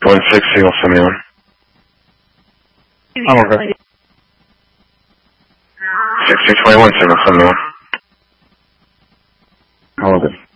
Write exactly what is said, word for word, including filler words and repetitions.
one sixty will send me one. I'm okay. sixty twenty-one signal, send me one. I'm okay.